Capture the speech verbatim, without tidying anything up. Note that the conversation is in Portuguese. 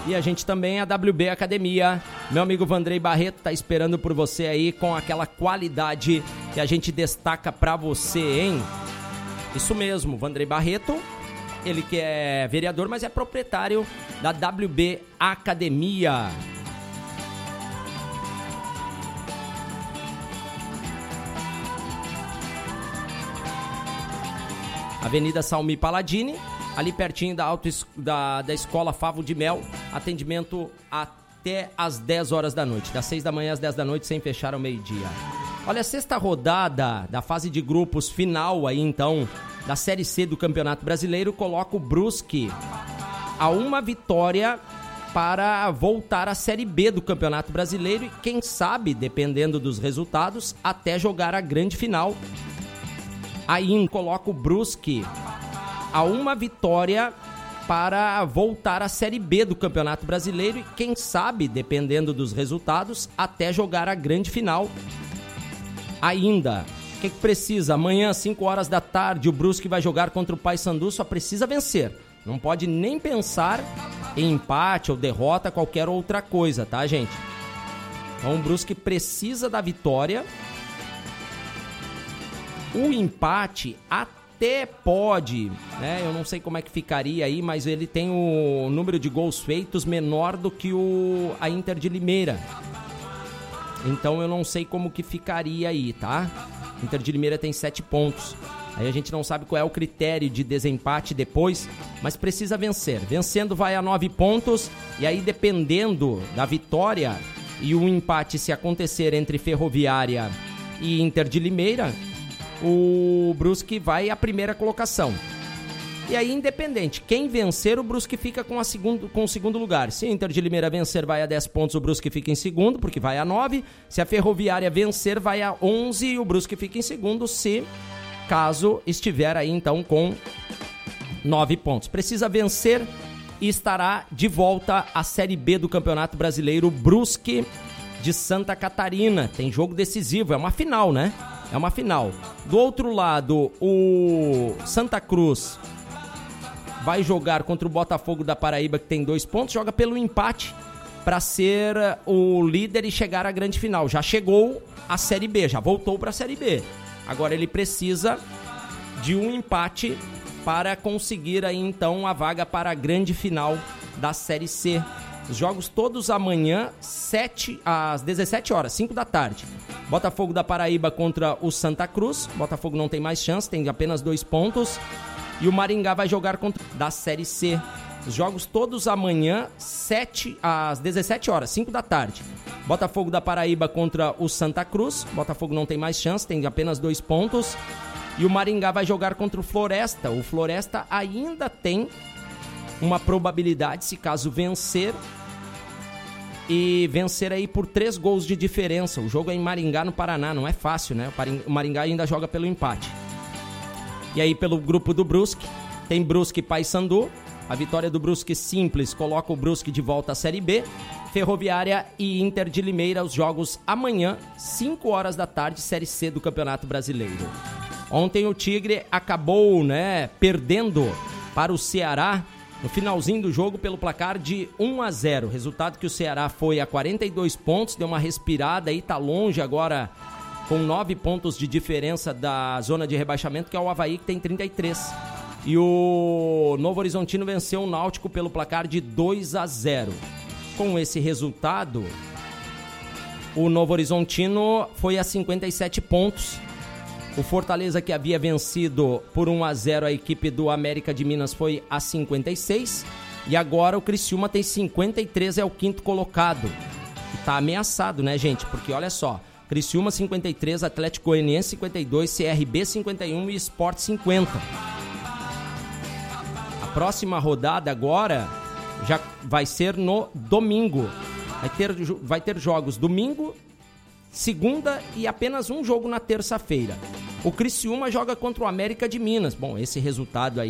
E a gente também, a W B Academia. Meu amigo Vandrei Barreto tá esperando por você aí com aquela qualidade que a gente destaca pra você, hein? Isso mesmo, Vandrei Barreto, ele que é vereador, mas é proprietário da W B Academia. Avenida Salmi Paladini, ali pertinho da, auto, da, da Escola Favo de Mel, atendimento até às dez horas da noite, das seis da manhã às dez da noite, sem fechar ao meio-dia. Olha, a sexta rodada da fase de grupos final aí, então, da Série C do Campeonato Brasileiro, coloca o Brusque a uma vitória para voltar à Série B do Campeonato Brasileiro e, quem sabe, dependendo dos resultados, até jogar a grande final. Aí coloca o Brusque a uma vitória para voltar à Série B do Campeonato Brasileiro e, quem sabe, dependendo dos resultados, até jogar a grande final. Ainda, o que, que precisa? Amanhã, às cinco horas da tarde, o Brusque vai jogar contra o Paysandu, só precisa vencer. Não pode nem pensar em empate ou derrota, qualquer outra coisa, tá, gente? Então, o Brusque precisa da vitória. O empate até pode, né? Eu não sei como é que ficaria aí, mas ele tem o número de gols feitos menor do que o, a Inter de Limeira. Então eu não sei como que ficaria aí, tá? Inter de Limeira tem sete pontos. Aí a gente não sabe qual é o critério de desempate depois, mas precisa vencer. Vencendo vai a nove pontos, e aí dependendo da vitória e o empate se acontecer entre Ferroviária e Inter de Limeira, o Brusque vai à primeira colocação. E aí, independente, quem vencer, o Brusque fica com, a segundo, com o segundo lugar. Se a Inter de Limeira vencer, vai a dez pontos, o Brusque fica em segundo, porque vai a nove. Se a Ferroviária vencer, vai a onze e o Brusque fica em segundo, se caso estiver aí, então, com nove pontos. Precisa vencer e estará de volta à Série B do Campeonato Brasileiro, Brusque de Santa Catarina. Tem jogo decisivo, é uma final, né? É uma final. Do outro lado, o Santa Cruz vai jogar contra o Botafogo da Paraíba, que tem dois pontos, joga pelo empate para ser o líder e chegar à grande final. Já chegou à Série B, já voltou para a Série B. Agora ele precisa de um empate para conseguir aí então a vaga para a grande final da Série C. Os jogos todos amanhã, sete às dezessete horas, cinco da tarde. Botafogo da Paraíba contra o Santa Cruz. Botafogo não tem mais chance, tem apenas dois pontos. E o Maringá vai jogar contra da Série C. Os jogos todos amanhã, sete às dezessete horas, cinco da tarde. Botafogo da Paraíba contra o Santa Cruz. Botafogo não tem mais chance, tem apenas dois pontos. E o Maringá vai jogar contra o Floresta. O Floresta ainda tem uma probabilidade, se caso vencer, e vencer aí por três gols de diferença. O jogo é em Maringá, no Paraná, não é fácil, né? O Maringá ainda joga pelo empate. E aí pelo grupo do Brusque, tem Brusque e Paysandu. A vitória do Brusque simples coloca o Brusque de volta à Série B. Ferroviária e Inter de Limeira, os jogos amanhã, cinco horas da tarde, Série C do Campeonato Brasileiro. Ontem o Tigre acabou, né, perdendo para o Ceará no finalzinho do jogo pelo placar de um a zero. Resultado que o Ceará foi a quarenta e dois pontos, deu uma respirada aí, tá longe agora com nove pontos de diferença da zona de rebaixamento, que é o Avaí, que tem trinta e três. E o Novo Horizontino venceu o Náutico pelo placar de dois a zero. Com esse resultado, o Novo Horizontino foi a cinquenta e sete pontos. O Fortaleza, que havia vencido por um a zero a equipe do América de Minas, foi a cinquenta e seis. E agora o Criciúma tem cinquenta e três, é o quinto colocado. E tá ameaçado, né, gente? Porque olha só, Criciúma cinquenta e três, Atlético Goianiense cinquenta e dois, C R B cinquenta e um e Sport cinquenta. A próxima rodada agora já vai ser no domingo. Vai ter, vai ter jogos domingo, segunda e apenas um jogo na terça-feira. O Criciúma joga contra o América de Minas. Bom, esse resultado aí